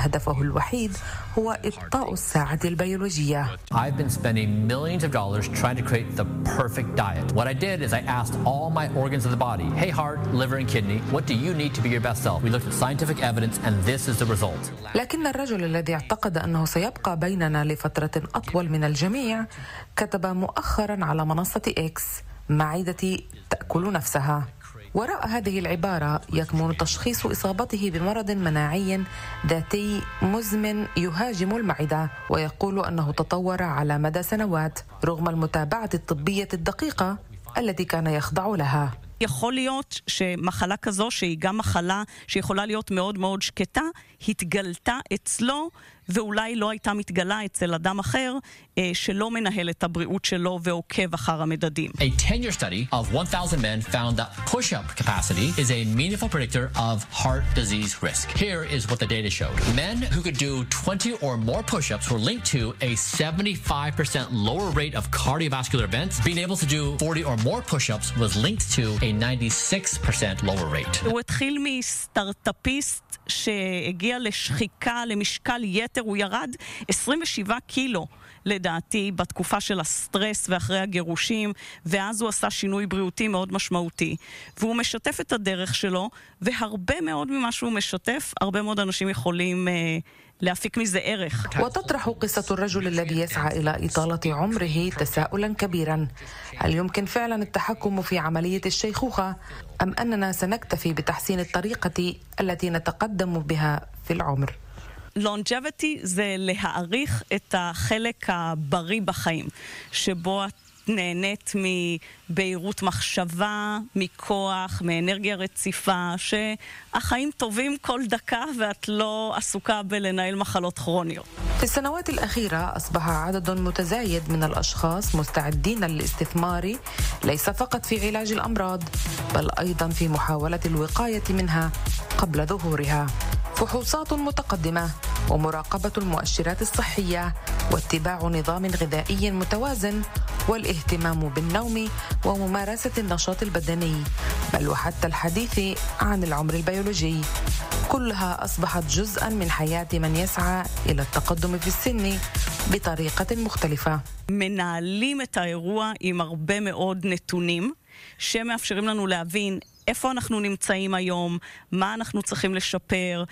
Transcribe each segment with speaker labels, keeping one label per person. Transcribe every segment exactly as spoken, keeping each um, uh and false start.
Speaker 1: هدفه الوحيد هو إبطاء الساعة البيولوجية.
Speaker 2: I've been spending millions of dollars trying to create the perfect diet. What I did is I asked all my organs of the body, hey heart, liver and kidney, what do you need to be your best self? We looked at scientific evidence and this is the result.
Speaker 1: لكن الرجل الذي اعتقد أنه سيبقى بيننا لفترة أطول من الجميع كتب مؤخرا على منصة إكس: معدتي تأكل نفسها. وراء هذه العبارة يكمن تشخيص إصابته بمرض مناعي ذاتي مزمن يهاجم المعدة، ويقول أنه تطور على مدى سنوات رغم المتابعة الطبية الدقيقة التي كان יחדע לها.
Speaker 3: יכול להיות שמחלה כזו, שהיא גם מחלה שיכולה להיות מאוד מאוד שקטה, התגלתה אצלו ואולי לא הייתה מתגלה אצל אדם אחר שלא מנהל את הבריאות שלו ועוקב אחר המדדים.
Speaker 2: A ten-year study of one thousand men found that push-up capacity is a meaningful predictor of heart disease risk. Here is what the data showed. Men who could do twenty or more push-ups were linked to a seventy-five percent lower rate of cardiovascular events. Being able to do forty or more push-ups was linked to a ninety-six percent lower rate.
Speaker 3: הוא התחיל מסטארט-אפיסט שהגיע לשחיקה, למשקל יתר, הוא ירד עשרים ושבעה קילו לדעתי בתקופה של הסטרס ואחרי הגירושים, ואז הוא עשה שינוי בריאותי מאוד משמעותי, והוא משתף את הדרך שלו, והרבה מאוד ממה שהוא משתף, הרבה מאוד אנשים יכולים אה, להפיק מזה ערך.
Speaker 1: وتطرح قصة الرجل الذي يسعى إلى إطالة عمره تساؤلا كبيرا: هل يمكن فعلا التحكم في عملية الشيخوخة أم أننا سنكتفي بتحسين الطريقة التي نتقدم בها في العمر؟
Speaker 3: longevity זה להאריך את החלק הבריא בחיים, שבו את נהנית מבהירות מחשבה, מכוח, מאנרגיה רציפה, שהחיים טובים כל דקה ואת לא עסוקה בלנהל מחלות כרוניות.
Speaker 1: في السنوات الأخيرة أصبح عدد متزايد من الأشخاص مستعدين للاستثمار ليس فقط في علاج الأمراض بل أيضا في محاولة الوقاية منها قبل ظهورها. فحوصات متقدمة ومراقبة المؤشرات الصحية واتباع نظام غذائي متوازن والاهتمام بالنوم وممارسة النشاط البدني بل وحتى الحديث عن العمر البيولوجي كلها أصبحت جزءا من حياة من يسعى إلى التقدم في السن بطريقة مختلفة.
Speaker 3: מנהלים את האירוע עם הרבה מאוד נתונים שמאפשרים לנו להבין איפה אנחנו נמצאים היום, מה אנחנו צריכים לשפר,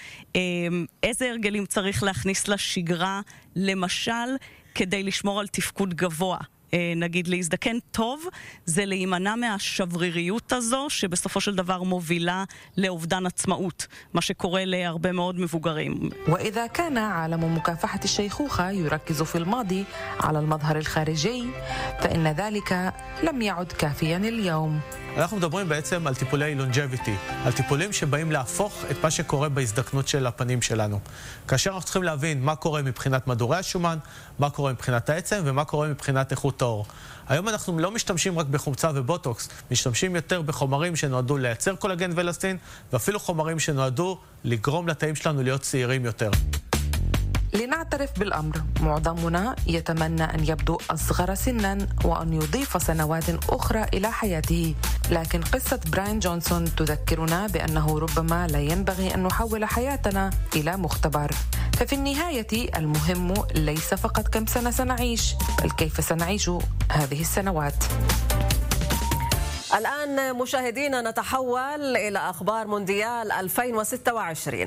Speaker 3: איזה הרגלים צריך להכניס לשגרה, למשל, כדי לשמור על תפקוד גבוה. נגיד להזדקן טוב, זה להימנע מהשבריריות הזו, שבסופו של דבר מובילה לאובדן עצמאות, מה שקורה להרבה מאוד מבוגרים.
Speaker 1: وإذا كان عالم مكافحة الشيخوخة يركز في الماضي على المظهر الخارجي فإن ذلك لم يعد كافيا اليوم.
Speaker 4: אנחנו מדברים בעצם על טיפולי לונג'ביטי, על טיפולים שבאים להפוך את מה שקורה בהזדקנות של הפנים שלנו. כאשר אנחנו צריכים להבין מה קורה מבחינת מדורי השומן, מה קורה מבחינת העצם ומה קורה מבחינת איכות העור. היום אנחנו לא משתמשים רק בחומצה ובוטוקס, משתמשים יותר בחומרים שנועדו לייצר קולגן ולסטין, ואפילו חומרים שנועדו לגרום לתאים שלנו להיות צעירים יותר.
Speaker 1: لنعترف بالأمر، معظمنا يتمنى أن يبدو أصغر سناً وأن يضيف سنوات أخرى إلى حياته، لكن قصة براين جونسون تذكرنا بأنه ربما لا ينبغي أن نحول حياتنا إلى مختبر. ففي النهاية المهم ليس فقط كم سنة سنعيش بل كيف سنعيش هذه السنوات.
Speaker 5: الآن مشاهدينا نتحول إلى أخبار مونديال ألفين وستة وعشرين.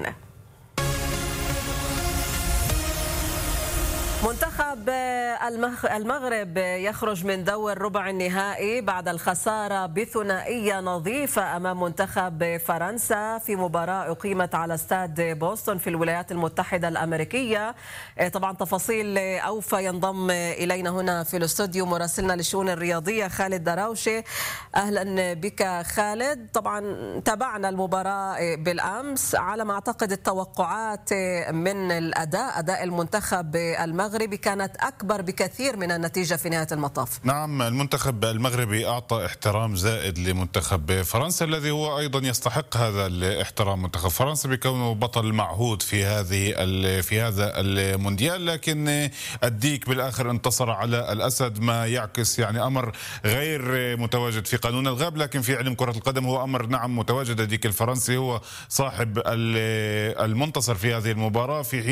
Speaker 5: منتخب المغرب يخرج من دور ربع النهائي بعد الخسارة بثنائية نظيفة أمام منتخب فرنسا في مباراة أقيمت على استاد بوسطن في الولايات المتحدة الأمريكية. طبعا تفاصيل أوفى ينضم إلينا هنا في الاستوديو مراسلنا للشؤون الرياضية خالد دراوشي. أهلا بك خالد. طبعا تابعنا المباراة بالأمس، على ما أعتقد التوقعات من الأداء أداء المنتخب المغربي كانت أكبر بكثير من النتيجة في نهاية المطاف.
Speaker 6: نعم، المنتخب المغربي أعطى احترام زائد لمنتخب فرنسا الذي هو أيضا يستحق هذا الاحترام. منتخب فرنسا بكونه بطل معهود في هذه في هذا المونديال، لكن الديك بالآخر انتصر على الأسد، ما يعكس يعني أمر غير متواجد في قانون الغاب، لكن في علم كرة القدم هو أمر نعم متواجد. الديك الفرنسي هو صاحب المنتصر في هذه المباراة في